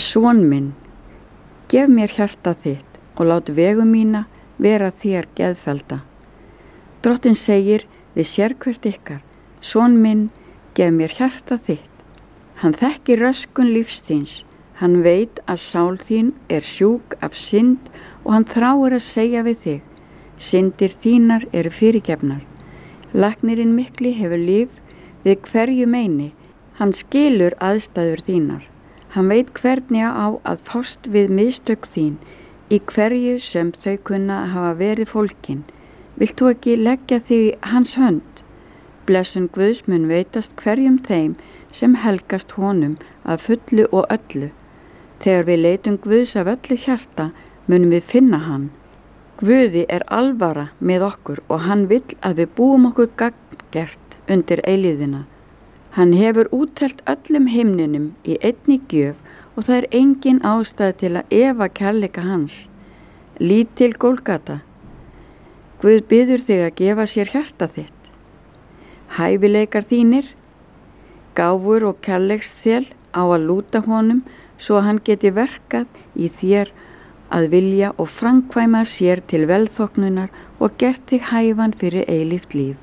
Son minn, gef mér hjarta þitt og lát vegu mína vera þér geðfelda. Drottinn segir við sérhvert ykkar, son minn, gef mér hjarta þitt. Hann þekkir röskun lífs þíns, hann veit að sál þín er sjúk af synd og hann þráir að segja við þig, syndir þínar eru fyrirgefnar. Læknirinn mikli hefur líf við hverju meini, hann skilur aðstæður þínar. Hann veit hvernig á að fást við mistök þín í hverju sem þau kunna hafa verið fólkin. Vilt þú ekki leggja þig í hans hönd? Blessun Guðs mun veitast hverjum þeim sem helgast honum að fullu og öllu. Þegar við leitum Guðs af öllu hjarta munum við finna hann. Guði er alvara með okkur og hann vill að við búum okkur gagngert undir eilífðina. Hann hefur úttelt öllum himninum í einni gjöf og það er engin ástæða til að efa kærleika hans. Lítil Gólgata. Guð biður þig að gefa sér hjarta þitt. Hæfileikar þínir, gáfur og kærleiksþel á að lúta honum svo að hann geti verkað í þér að vilja og framkvæma sér til velþóknunar og gert þig hæfan fyrir eilíft líf.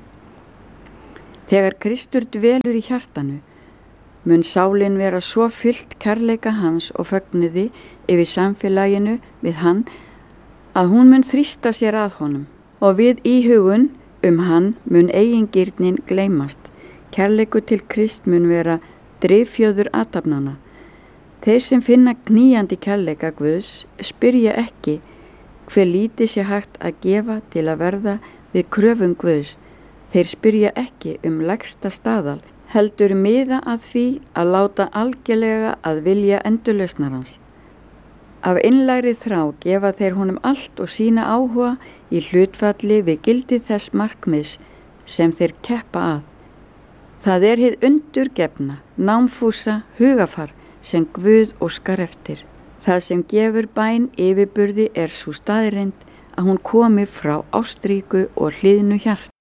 Þegar Kristur dvelur í hjartanu, mun sálin vera svo fyllt kærleika hans og fögnuði yfir samfélaginu við hann að hún mun þrýsta sér að honum og við íhugun hann mun eigingirnin gleymast. Kærleiku til Krist mun vera driffjöður athafnanna. Þeir sem finna knýjandi kærleika Guðs spyrja ekki hve lítið sé hægt að gefa til að verða við kröfum Guðs. Þeir spyrja ekki lægsta staðal, heldur miða að því að láta algjörlega að vilja endurlausnarans. Af innlægri þrá gefa þeir honum allt og sína áhuga í hlutfalli við gildi þess markmiðs sem þeir keppa að. Það er hið undurgefna, námfúsa hugafar sem Guð óskar eftir. Það sem gefur bæn yfirburði er sú staðreynd að hún komi frá ástríku og hlýðnu hjarta.